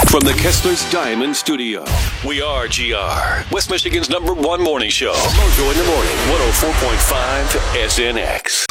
From the Kessler's Diamond Studio, we are GR, West Michigan's #1 morning show. Mojo in the morning, 104.5 SNX.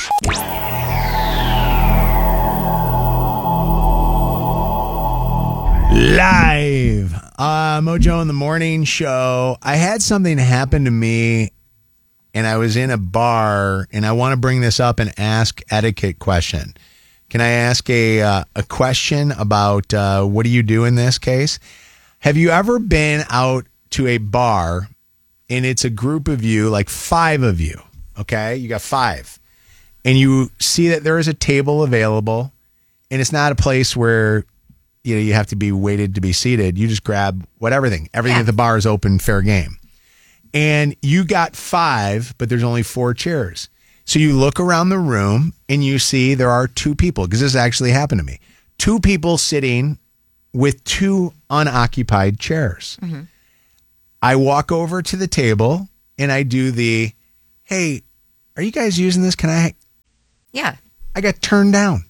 Live, Mojo in the morning show. I had something happen to me, and I was in a bar, and I want to bring this up and ask etiquette question. Can I ask a question about what do you do in this case? Have you ever been out to a bar and it's a group of you, like 5 of you, okay? You got 5. And you see that there is a table available and it's not a place where you have to be waited to be seated. You just grab everything at the bar is open, fair game. And you got 5, but there's only 4 chairs. So you look around the room and you see there are 2 people, because this actually happened to me. 2 people sitting with 2 unoccupied chairs. Mm-hmm. I walk over to the table and I do the, hey, are you guys using this? Can I? Yeah. I got turned down.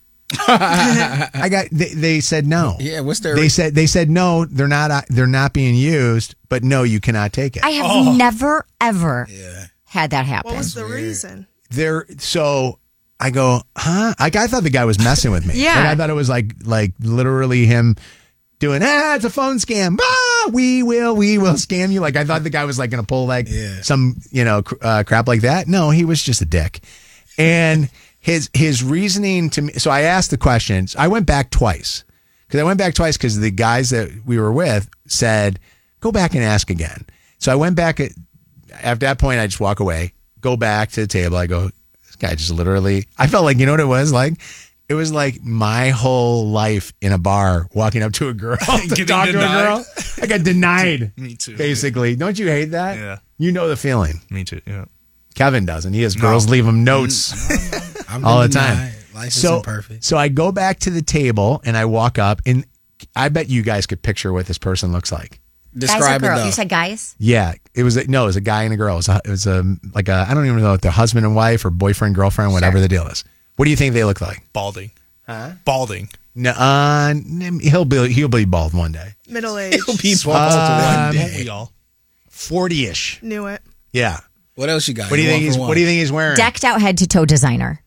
They said no. Yeah, what's their? They said no, they're not being used, but no, you cannot take it. I have never ever had that happen. What was the reason? So I go, huh? I thought the guy was messing with me. Yeah. Like, I thought it was like literally him doing, it's a phone scam. We will scam you. Like, I thought the guy was like going to pull some, crap like that. No, he was just a dick. And his reasoning to me, so I asked the questions. I went back twice because the guys that we were with said, go back and ask again. So I went back at that point, I just walk away. Go back to the table. I go, this guy just literally, I felt like, you know what it was like? It was like my whole life in a bar, walking up to a girl, to talk to a girl. I got denied. Me too. Basically. Don't you hate that? Yeah. You know the feeling. Me too, yeah. Kevin doesn't. He has girls leave him notes all the time. Life isn't perfect. So I go back to the table and I walk up, and I bet you guys could picture what this person looks like. Describe guys or it girl? though. You said guys? Yeah, it was a guy and a girl. It was I don't even know if they're husband and wife or boyfriend, girlfriend, whatever the deal is. What do you think they look like? Balding. Huh? Balding. No, he'll be bald one day. Middle age. He'll be bald one day. We all. 40-ish. Knew it. Yeah. What else you got? What do you think he's wearing? Decked out head to toe designer.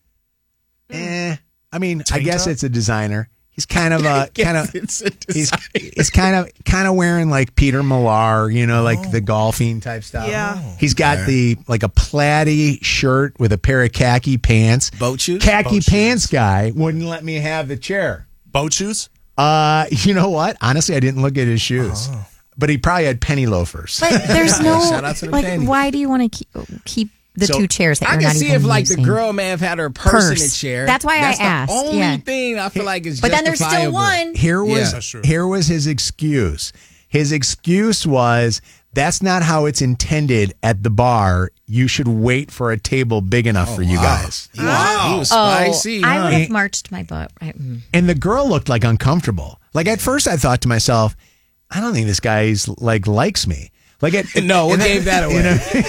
I mean, Tank I guess top? it's a designer. He's kind of It's a he's kind of wearing like Peter Millar, like the golfing type stuff. Yeah. He's got a plaid shirt with a pair of khaki pants. Boat shoes? Khaki Boat pants shoes. guy wouldn't let me have the chair. Boat shoes? You know what? Honestly, I didn't look at his shoes. But he probably had penny loafers. But there's no, Shout out to the panties. why do you want to keep the 2 chairs that I you're can not see even if using? the girl may have had her purse in the chair. That's why I asked. The only Yeah. thing I feel like is But then there's still justifiable. one. That's true. Here was his excuse. His excuse was, that's not how it's intended at the bar. You should wait for a table big enough for you guys. He was spicy. I would huh? have marched my butt. And the girl looked like uncomfortable. Like at first I thought to myself, I don't think this guy's likes me. No, what gave that away?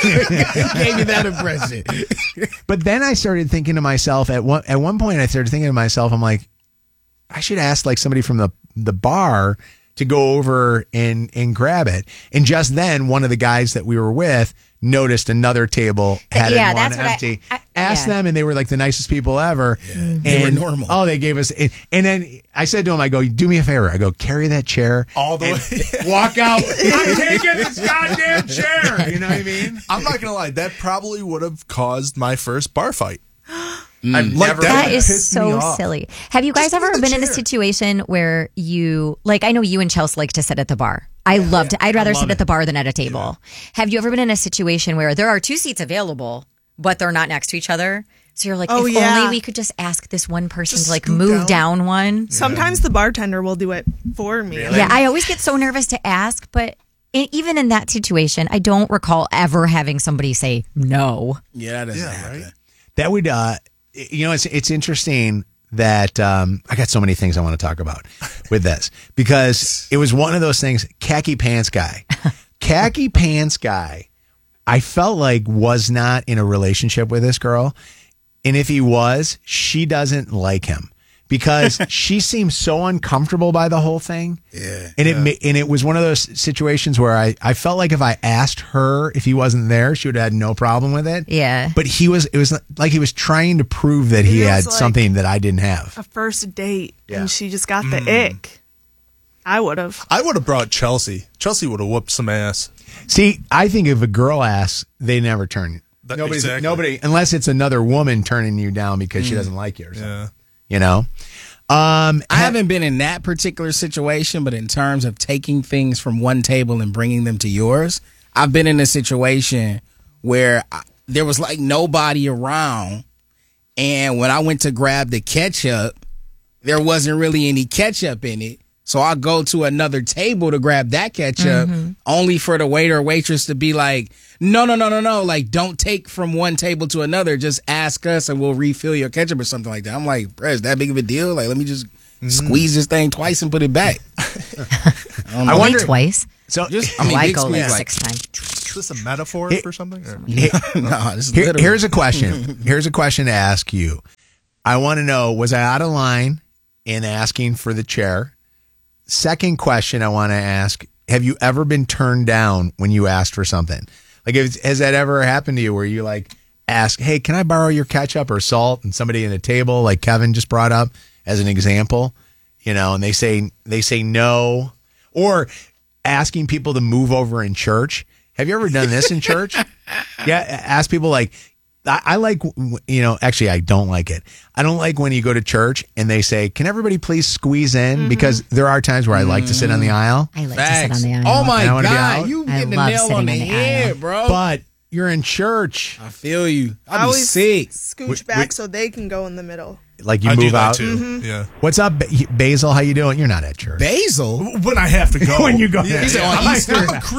Gave you that impression. But then I started thinking to myself, at one point I started thinking to myself, I'm like, I should ask somebody from the bar to go over and grab it. And just then, one of the guys that we were with noticed another table had one empty. Asked them, and they were like the nicest people ever. Yeah. And they were normal. Oh, they gave us. And then I said to him, I go, do me a favor. I go, carry that chair All the way. walk out. I'm taking this goddamn chair. You know what I mean? I'm not going to lie. That probably would have caused my first bar fight. I've never. That is pissed me so off. silly. Have you guys Just ever leave the been in a chair. situation where you, I know you and Chelsea like to sit at the bar. I'd rather sit at the bar than at a table. Have you ever been in a situation where there are 2 seats available, but they're not next to each other? So you're like, if only we could just ask this one person Just to scoot move down one. Sometimes the bartender will do it for me. Really? Yeah, I always get so nervous to ask, but even in that situation, I don't recall ever having somebody say no. Yeah, that doesn't happen. Right? That would, it's interesting that I got so many things I want to talk about with this, because it was one of those things. Khaki pants guy, I felt like was not in a relationship with this girl, and if he was, she doesn't like him because she seemed so uncomfortable by the whole thing. Yeah. And it was one of those situations where I felt like if I asked her if he wasn't there, she would have had no problem with it. Yeah. But it was like he was trying to prove that he It was had like something that I didn't have. A first date, Yeah. and she just got the ick. I would have. I would have brought Chelsea. Chelsea would have whooped some ass. See, I think if a girl asks, they never turn. Exactly. Nobody, unless it's another woman turning you down because she doesn't like you or something. Yeah. You know? I haven't been in that particular situation, but in terms of taking things from one table and bringing them to yours, I've been in a situation where there was like nobody around. And when I went to grab the ketchup, there wasn't really any ketchup in it. So I go to another table to grab that ketchup, only for the waiter or waitress to be like, no. Like, don't take from one table to another. Just ask us and we'll refill your ketchup or something like that. I'm like, bro, is that big of a deal? Like, let me just squeeze this thing twice and put it back. I wonder twice. So Just, I big go like squeeze, 6 times. Is this a metaphor for something? Or? no, this is literal. here's a question. Here's a question to ask you. I want to know, was I out of line in asking for the chair? Second question I want to ask, have you ever been turned down when you asked for something? Like, has that ever happened to you where you like ask, hey, can I borrow your ketchup or salt? And somebody in a table, like Kevin just brought up as an example, and they say no, or asking people to move over in church. Have you ever done this in church? Yeah. Ask people like, I like, actually, I don't like it. I don't like when you go to church and they say, can everybody please squeeze in? Because there are times where I like to sit on the aisle. I like Facts. to sit on the aisle. Oh my And I wanna be out. God, you I getting the love nail sitting on the in the head, aisle. bro. But you're in church. I feel you. I I'd be always sick. scooch back so they can go in the middle. Like you I do move that out. too. Yeah. What's up, Basil? How you doing? You're not at church. Basil? When I have to go. When you go. Yeah, He said yeah. on Easter.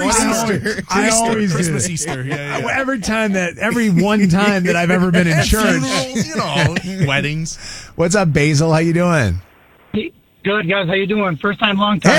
I always do. Christmas, Easter. Yeah, yeah. Every one time that I've ever been in church. Funerals, weddings. What's up, Basil? How you doing? Good, guys. How you doing? First time, long time.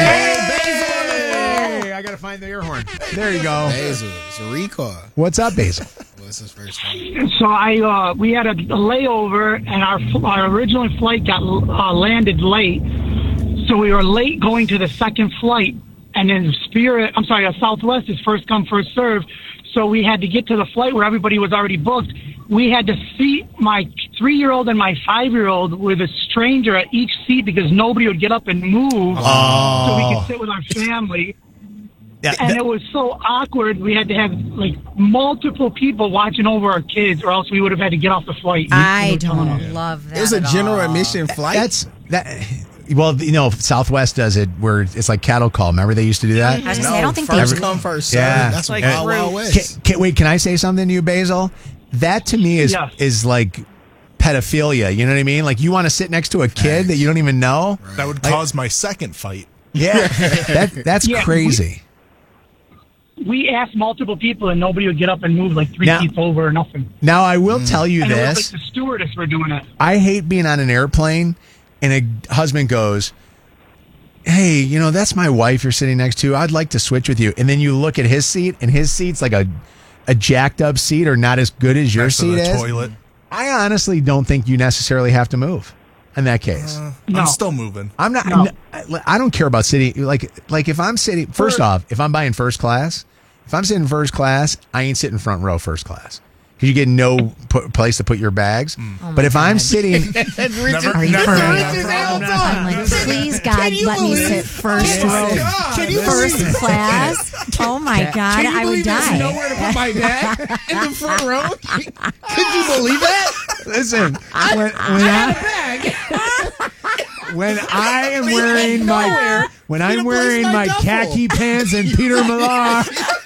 Hey, I gotta find the air horn. There you go. Basil. It's a recall. What's up, Basil? Well, it's his first time. So we had a layover, and our original flight got landed late. So we were late going to the second flight, and then Southwest is first come, first serve. So we had to get to the flight where everybody was already booked. We had to seat my 3-year-old and my 5-year-old with a stranger at each seat because nobody would get up and move so we could sit with our family. Yeah, And it was so awkward. We had to have like multiple people watching over our kids, or else we would have had to get off the flight. I don't love that. It was a at general all. admission flight. that's that. Well, Southwest does it where it's like cattle call. Remember they used to do that? I was gonna say, I don't think first they come, first serve. Yeah. That's Like like Wild rude. Wild West. Wait, can I say something to you, Basil? That to me Yes. is like pedophilia. You know what I mean? Like you want to sit next to a kid that you don't even know. That would cause my second fight. Yeah, that's Yeah, crazy. We asked multiple people, and nobody would get up and move like 3 Now- seats over or nothing. Now I will tell you And it was this: like the stewardess were doing it. I hate being on an airplane and a husband goes, hey, that's my wife you're sitting next to. I'd like to switch with you. And then you look at his seat, and his seat's like a jacked up seat or not as good as your Next to seat the is. toilet. I honestly don't think you necessarily have to move in that case. No. I'm still moving. I'm not. No. I don't care about sitting. Like if I'm sitting. First off, if I'm buying first class, if I'm sitting first class, I ain't sitting front row first class because you get no place to put your bags. But if I'm sitting, Are you for real? I'm like, please, God, let me sit first row, first class. Oh my God, I would die. Nowhere to put my bag in the front row. Could you believe that? listen, when I am wearing my duffel? khaki pants and Peter Millar.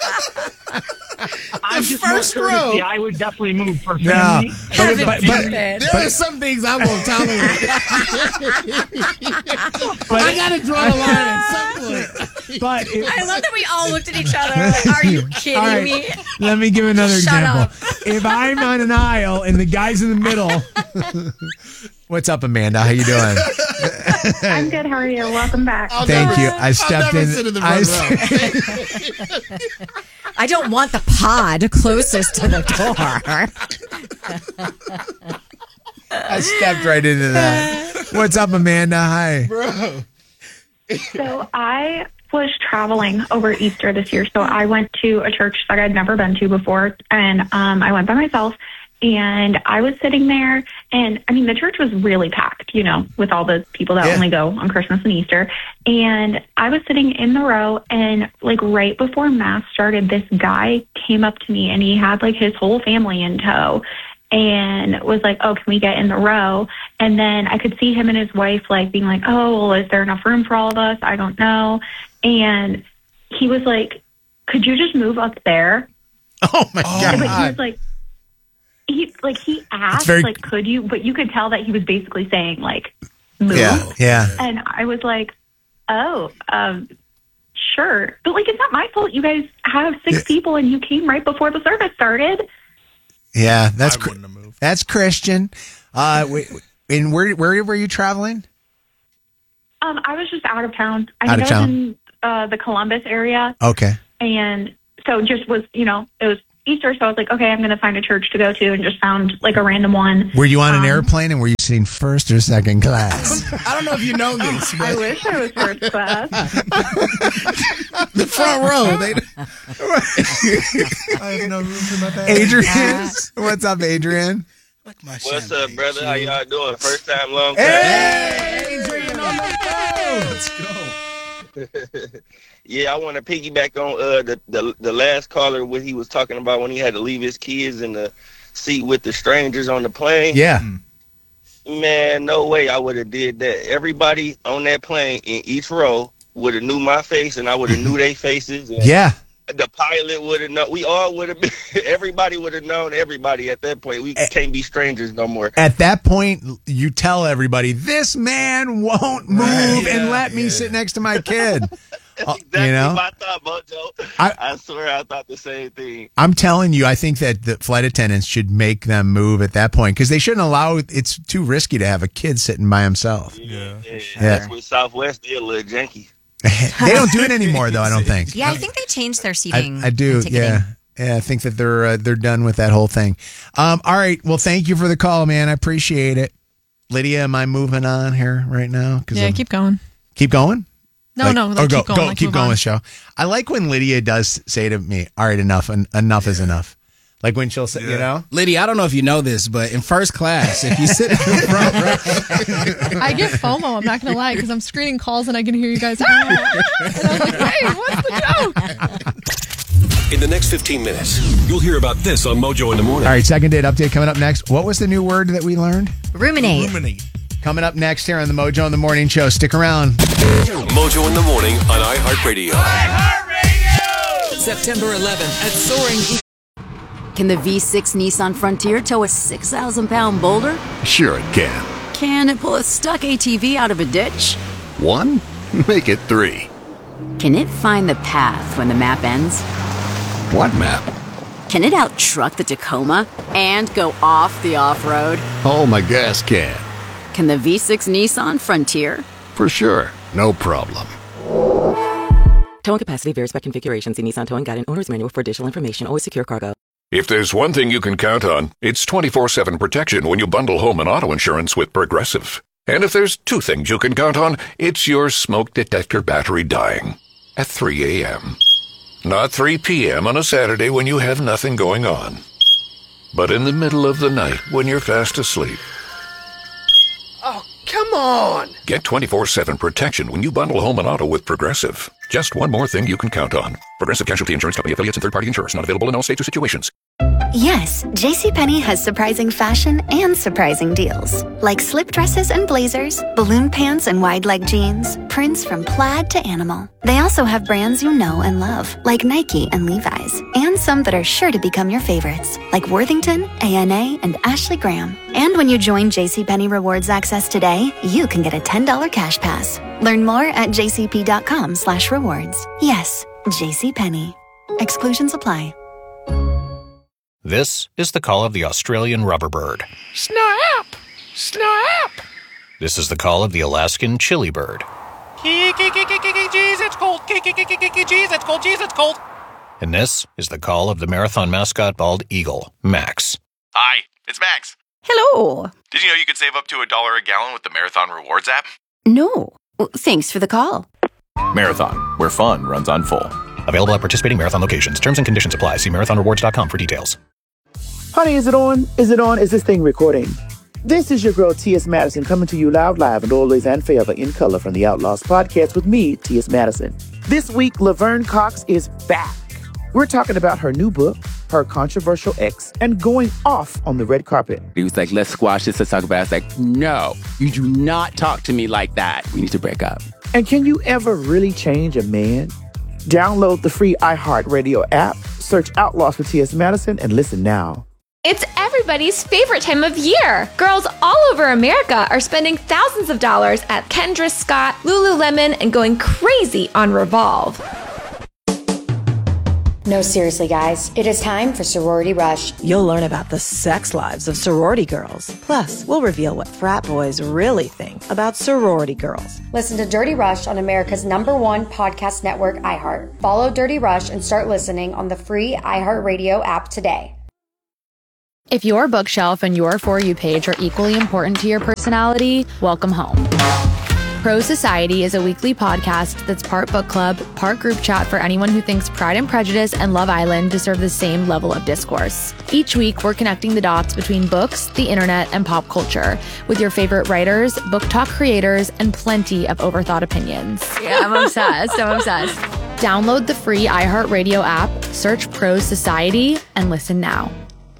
I'm just first more courtesy. row. I would definitely move for No, family. There are some things I won't tolerate. I gotta draw the line at some point. but I love that we all looked at each other like, are you kidding all right, me? let me give another Shut example. up. If I'm on an aisle and the guy's in the middle, what's up, Amanda? How you doing? I'm good. How are you? Welcome back. Thank you. I stepped in. Sit in the front row. I don't want the pod closest to the door. I stepped right into that. What's up, Amanda? Hi. Bro. So I was traveling over Easter this year. So I went to a church that I'd never been to before, and I went by myself. And I was sitting there, and I mean, the church was really packed, with all the people that only go on Christmas and Easter. And I was sitting in the row, and like right before Mass started, this guy came up to me, and he had like his whole family in tow, and was like, "Oh, can we get in the row?" And then I could see him and his wife like being like, "Oh, well, is there enough room for all of us? I don't know." And he was like, "Could you just move up there?" Oh my God. But he was like, he asked, could you? But you could tell that he was basically saying, like, move. Yeah. And I was like, oh, sure. But, like, it's not my fault. You guys have 6 people, and you came right before the service started. Yeah, that's I wouldn't have moved. That's Christian. And where were you traveling? I was just out of town. Out of town. I was in the Columbus area. Okay. And so just was, it was Easter, so I was like, okay, I'm going to find a church to go to, and just found like a random one. Were you on an airplane, and were you sitting first or second class? I don't know if you know this, but I wish I was first class. the front row. I have no room for my bag. Adrian, what's up, Adrian? What's up, brother? How y'all doing? First time, long time. Hey, Adrian, on the phone. Let's go. Yeah, I want to piggyback on the last caller, what he was talking about when he had to leave his kids in the seat with the strangers on the plane. Yeah. Man, no way I would have did that. Everybody on that plane in each row would have knew my face, and I would have knew their faces. And Yeah. the pilot would have known. We all would have been. Everybody would have known everybody at that point. We can't be strangers no more. At that point, you tell everybody, this man won't move and let me sit next to my kid. Exactly my thought, Mojo. I swear I thought the same thing. I'm telling you, I think that the flight attendants should make them move at that point because they shouldn't allow, it's too risky to have a kid sitting by himself. Yeah. That's with Southwest, they're a little janky. They don't do it anymore, though, I don't think. Yeah, I think they changed their seating. I do, yeah. Yeah, I think that they're done with that whole thing. All right, well, thank you for the call, man. I appreciate it. Lydia, am I moving on here right now? Yeah, keep going. Keep going? No, keep going. Keep going with the show. I like when Lydia does say to me, all right, enough is enough. Like when she'll say, Lydia, I don't know if you know this, but in first class, if you sit in the front row, I get FOMO, I'm not going to lie, because I'm screening calls and I can hear you guys. And I'm like, hey, what's the joke? In the next 15 minutes, you'll hear about this on Mojo in the Morning. All right, second date update coming up next. What was the new word that we learned? Ruminate. Coming up next here on the Mojo in the Morning Show. Stick around. Mojo in the Morning on iHeartRadio. September 11th at Soaring. Can the V6 Nissan Frontier tow a 6,000-pound boulder? Sure it can. Can it pull a stuck ATV out of a ditch? 1? Make it 3. Can it find the path when the map ends? What map? Can it out-truck the Tacoma and go off the off-road? Oh, my gas can. Can the V6 Nissan Frontier? For sure. No problem. Towing capacity varies by configuration. See Nissan Towing Guide and Owner's Manual for additional information. Always secure cargo. If there's one thing you can count on, it's 24/7 protection when you bundle home and auto insurance with Progressive. And if there's 2 things you can count on, it's your smoke detector battery dying at 3 a.m. Not 3 p.m. on a Saturday when you have nothing going on, but in the middle of the night when you're fast asleep. Oh, come on! Get 24/7 protection when you bundle home and auto with Progressive. Just one more thing you can count on. Progressive Casualty Insurance Company, affiliates, and third-party insurers. Not available in all states or situations. Yes, JCPenney has surprising fashion and surprising deals. Like slip dresses and blazers, balloon pants and wide-leg jeans, prints from plaid to animal. They also have brands you know and love, like Nike and Levi's. And some that are sure to become your favorites, like Worthington, A&A, and Ashley Graham. And when you join JCPenney Rewards Access today, you can get a $10 cash pass. Learn more at jcp.com/rewards. Yes, JCPenney. Exclusions apply. This is the call of the Australian rubberbird. Snap! Snap! This is the call of the Alaskan chili bird. Jeez, it's cold. Jeez, it's cold. Jeez, it's cold. And this is the call of the marathon mascot bald eagle, Max. Hi, it's Max. Hello. Did you know you could save up to $1 a gallon with the Marathon Rewards app? No. Well, thanks for the call. Marathon, where fun runs on full. Available at participating Marathon locations. Terms and conditions apply. See marathonrewards.com for details. Honey, is it on? Is it on? Is this thing recording? This is your girl, T.S. Madison, coming to you loud, live, and always and forever in color from the Outlaws podcast with me, T.S. Madison. This week, Laverne Cox is back. We're talking about her new book, her controversial ex, and going off on the red carpet. He was like, let's squash this, let's talk about it. I was like, no, you do not talk to me like that. We need to break up. And can you ever really change a man? Download the free iHeartRadio app, search Outlaws for T.S. Madison, and listen now. It's everybody's favorite time of year. Girls all over America are spending thousands of dollars at Kendra Scott, Lululemon, and going crazy on Revolve. No, seriously, guys. It is time for Sorority Rush. You'll learn about the sex lives of sorority girls. Plus, we'll reveal what frat boys really think about sorority girls. Listen to Dirty Rush on America's #1 podcast network, iHeart. Follow Dirty Rush and start listening on the free iHeartRadio app today. If your bookshelf and your For You page are equally important to your personality, welcome home. Pro Society is a weekly podcast that's part book club, part group chat for anyone who thinks Pride and Prejudice and Love Island deserve the same level of discourse. Each week, we're connecting the dots between books, the internet, and pop culture with your favorite writers, book talk creators, and plenty of overthought opinions. Yeah, I'm obsessed. I'm obsessed. Download the free iHeartRadio app, search Pro Society, and listen now.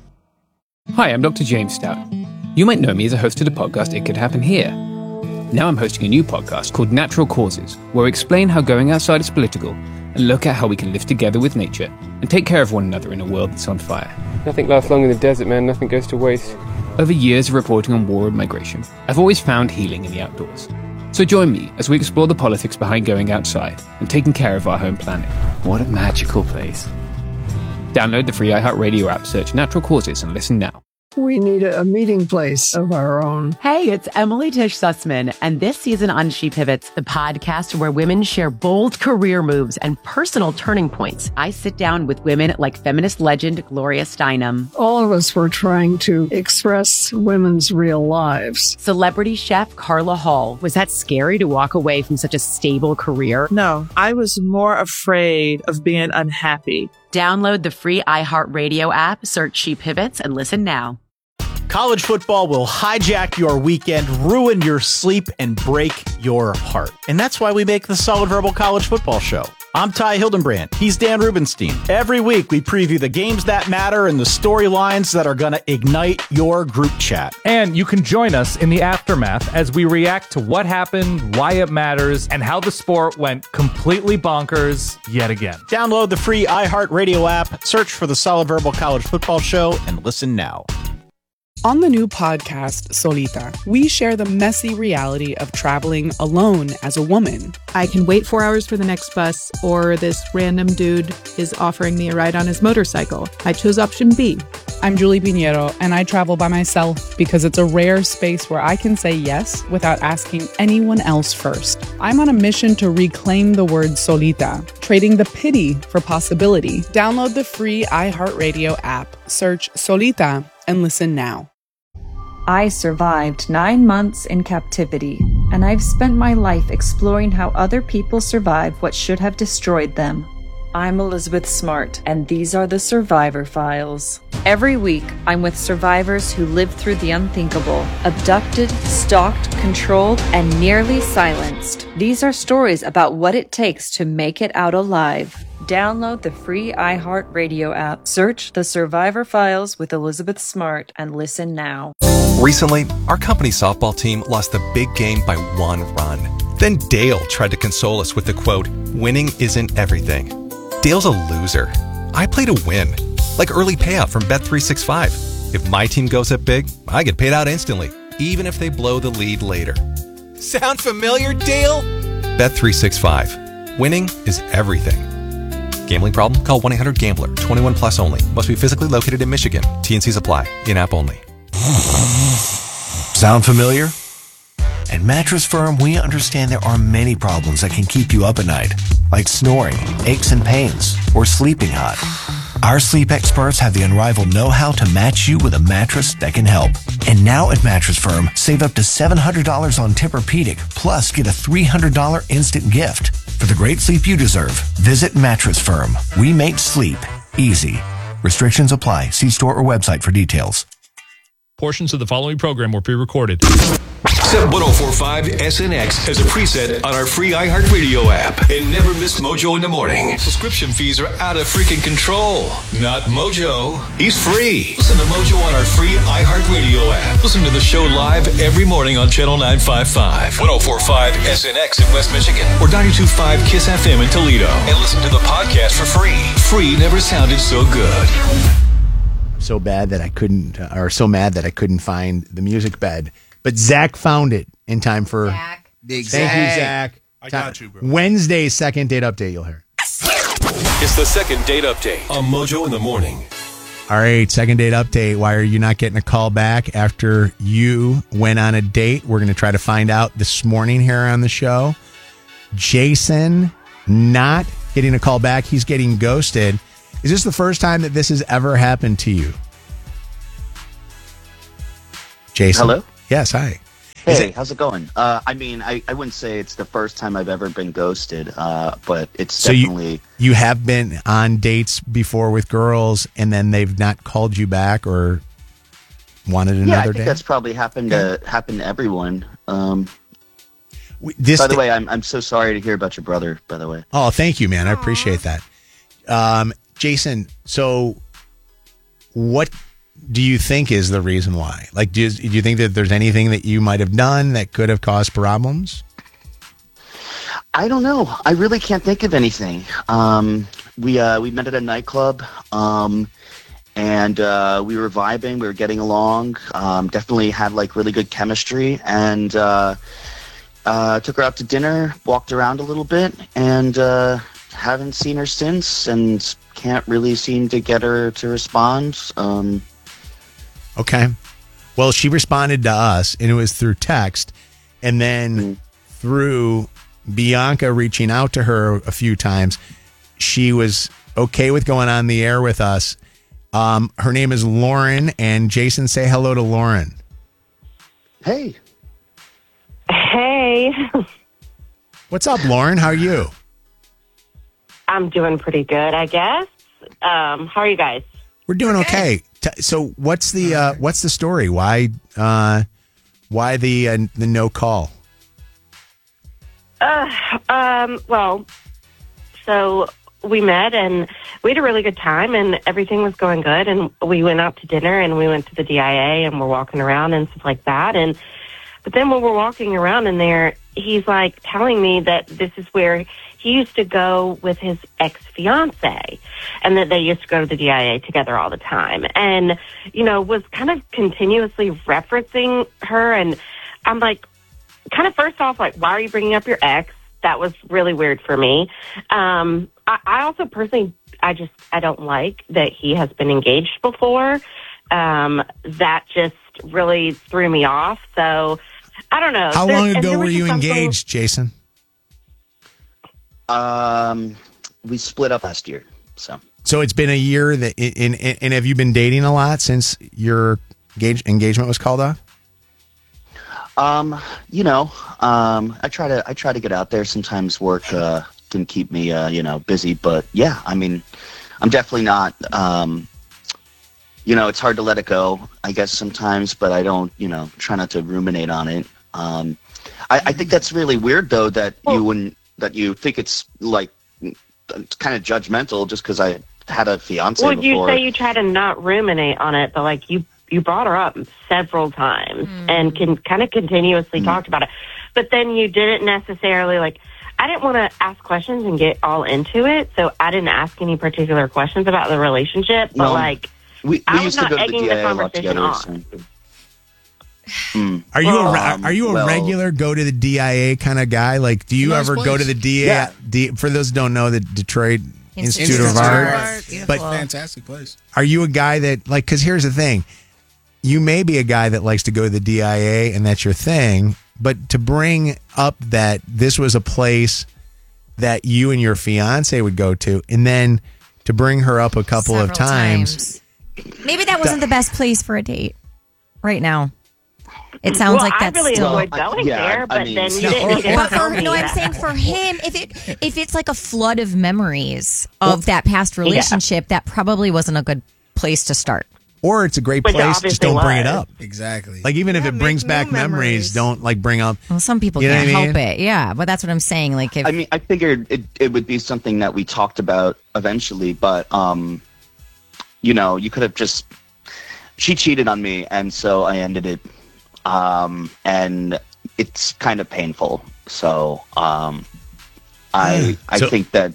Hi, I'm Dr. James Stout. You might know me as a host of the podcast It Could Happen Here. Now I'm hosting a new podcast called Natural Causes, where we explain how going outside is political and look at how we can live together with nature and take care of one another in a world that's on fire. Nothing lasts long in the desert, man. Nothing goes to waste. Over years of reporting on war and migration, I've always found healing in the outdoors. So join me as we explore the politics behind going outside and taking care of our home planet. What a magical place. Download the free iHeartRadio app, search Natural Causes, and listen now. We need a meeting place of our own. Hey, it's Emily Tish Sussman, and this season on She Pivots, the podcast where women share bold career moves and personal turning points. I sit down with women like feminist legend Gloria Steinem. All of us were trying to express women's real lives. Celebrity chef Carla Hall. Was that scary to walk away from such a stable career? No, I was more afraid of being unhappy. Download the free iHeartRadio app, search She Pivots, and listen now. College football will hijack your weekend, ruin your sleep, and break your heart. And that's why we make the Solid Verbal College Football Show. I'm Ty Hildenbrand. He's Dan Rubenstein. Every week, we preview the games that matter and the storylines that are going to ignite your group chat. And you can join us in the aftermath as we react to what happened, why it matters, and how the sport went completely bonkers yet again. Download the free iHeartRadio app, search for the Solid Verbal College Football Show, and listen now. On the new podcast, Solita, we share the messy reality of traveling alone as a woman. I can wait 4 hours for the next bus, or this random dude is offering me a ride on his motorcycle. I chose option B. I'm Julie Pinheiro, and I travel by myself because it's a rare space where I can say yes without asking anyone else first. I'm on a mission to reclaim the word solita, trading the pity for possibility. Download the free iHeartRadio app, search Solita, and listen now. I survived 9 months in captivity, and I've spent my life exploring how other people survive what should have destroyed them. I'm Elizabeth Smart, and these are the Survivor Files. Every week, I'm with survivors who lived through the unthinkable, abducted, stalked, controlled, and nearly silenced. These are stories about what it takes to make it out alive. Download the free iHeartRadio app, search The Survivor Files with Elizabeth Smart, and listen now. Recently, our company softball team lost the big game by 1 run. Then Dale tried to console us with the quote, "Winning isn't everything." Dale's a loser. I play to win, like early payout from Bet365. If my team goes up big, I get paid out instantly, even if they blow the lead later. Sound familiar, Dale? Bet365. Winning is everything. Gambling problem? Call 1-800-GAMBLER. 21 plus only. Must be physically located in Michigan. T&Cs apply. In-app only. Sound familiar? At Mattress Firm, we understand there are many problems that can keep you up at night, like snoring, aches and pains, or sleeping hot. Our sleep experts have the unrivaled know-how to match you with a mattress that can help. And now at Mattress Firm, save up to $700 on Tempur-Pedic, plus get a $300 instant gift. For the great sleep you deserve, visit Mattress Firm. We make sleep easy. Restrictions apply. See store or website for details. Portions of the following program were pre-recorded. Set 1045 SNX as a preset on our free iHeartRadio app. And never miss Mojo in the morning. Subscription fees are out of freaking control. Not Mojo. He's free. Listen to Mojo on our free iHeartRadio app. Listen to the show live every morning on Channel 955, 1045 SNX in West Michigan, or 92.5 KISS FM in Toledo. And listen to the podcast for free. Free never sounded so good. So bad that I couldn't, or so mad that I couldn't find the music bed. But Zach found it in time for. Zach. Thank you, Zach. I got you, bro. Wednesday's second date update, you'll hear. It's the second date update on Mojo in the morning. All right, second date update. Why are you not getting a call back after you went on a date? We're going to try to find out this morning here on the show. Jason not getting a call back. He's getting ghosted. Is this the first time that this has ever happened to you? Jason? Hello? Yes, hi. Hey, how's it going? I mean, I wouldn't say it's the first time I've ever been ghosted, but it's definitely... You have been on dates before with girls, and then they've not called you back or wanted another date? I think date? that's probably happened to everyone. By the way, I'm so sorry to hear about your brother, by the way. Oh, thank you, man. I appreciate that. Jason, so what do you think is the reason why? Like, do you think that there's anything that you might have done that could have caused problems? I don't know. I really can't think of anything. We met at a nightclub, and we were vibing. We were getting along. Definitely had like really good chemistry, and took her out to dinner. Walked around a little bit, and haven't seen her since, and can't really seem to get her to respond. Okay. Well, she responded to us, and it was through text, and then through Bianca reaching out to her a few times, she was okay with going on the air with us. Her name is Lauren, and Jason, say hello to Lauren. Hey. Hey. What's up, Lauren? How are you? I'm doing pretty good, I guess. How are you guys? We're doing okay. So what's the story? Why the no call? Well, so we met and we had a really good time and everything was going good, and we went out to dinner and we went to the DIA and we're walking around and stuff like that. But then when we're walking around in there, he's like telling me that this is where he used to go with his ex-fiance and that they used to go to the DIA together all the time, and, you know, was kind of continuously referencing her. And I'm like, kind of first off, like, why are you bringing up your ex? That was really weird for me. I also personally, I don't like that he has been engaged before. That just really threw me off. So I don't know. How long ago were you engaged, Jason? We split up last year. So it's been a year that, and have you been dating a lot since your engagement was called off? You know, I try to get out there. Sometimes work can keep me, busy. But yeah, I mean, I'm definitely not. It's hard to let it go, I guess, sometimes. But I don't, try not to ruminate on it. I think that's really weird, though, that you think it's like it's kind of judgmental just because I had a fiance before. You say you try to not ruminate on it, but like you brought her up several times and can kind of continuously talked about it. But then you didn't necessarily I didn't want to ask questions and get all into it, so I didn't ask any particular questions about the relationship. But we I used was not to go to egging the the DIA a lot conversation together. on. Are you a regular go to the DIA kind of guy? Like, do you Nice ever go place. to the DIA? For those who don't know, the Detroit Institute of Art. But Fantastic place. are you a guy that, like, because here's the thing. You may be a guy that likes to go to the DIA and that's your thing, but to bring up that this was a place that you and your fiance would go to, and then to to bring her up a couple of Several times. Maybe that wasn't the best place for a date right now. It sounds like that's I really still. enjoyed going there, but then you didn't need to But tell me I'm that. saying for him, if it's like a flood of memories of that past relationship, that probably wasn't a good place to start. Or it's a great Which place, just don't bring it was. up. Exactly. Like even if it brings back memories, don't like bring up. Well, some people You know can't what I mean? help it. Yeah, but that's what I'm saying. Like, if I mean, I figured it would be something that we talked about eventually, but you could have just. She cheated on me, and so I ended it, and it's kind of painful. So I think that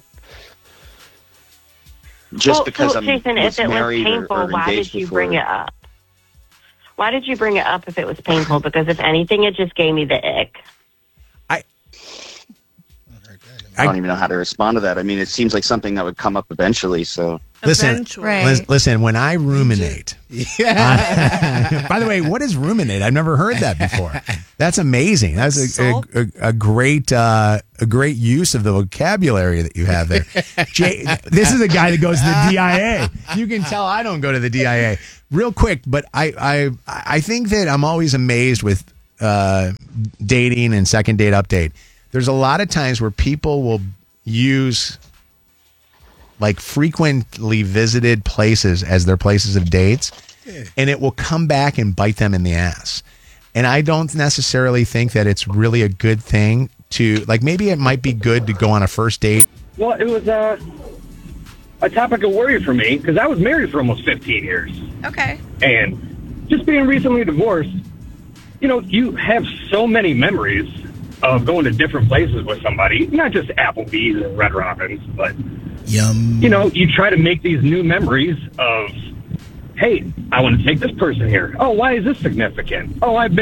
just because I'm Jason, if it was married painful, or why engaged did you before, bring it up? Why did you bring it up if it was painful? Because if anything, it just gave me the ick. I don't even know how to respond to that. I mean, it seems like something that would come up eventually. So Listen, listen. When I ruminate, by the way, what is ruminate? I've never heard that before. That's amazing. That's a great use of the vocabulary that you have there. Jay, this is a guy that goes to the DIA. You can tell I don't go to the DIA. Real quick, but I think that I'm always amazed with dating and second date update. There's a lot of times where people will use like frequently visited places as their places of dates, and it will come back and bite them in the ass. And I don't necessarily think that it's really a good thing to, like, maybe it might be good to go on a first date. Well, it was a topic of worry for me because I was married for almost 15 years. Okay. And just being recently divorced, you have so many memories of going to different places with somebody, not just Applebee's and Red Robin's, but Yum. You try to make these new memories of, hey, I want to take this person here. Oh, why is this significant? Oh, I've been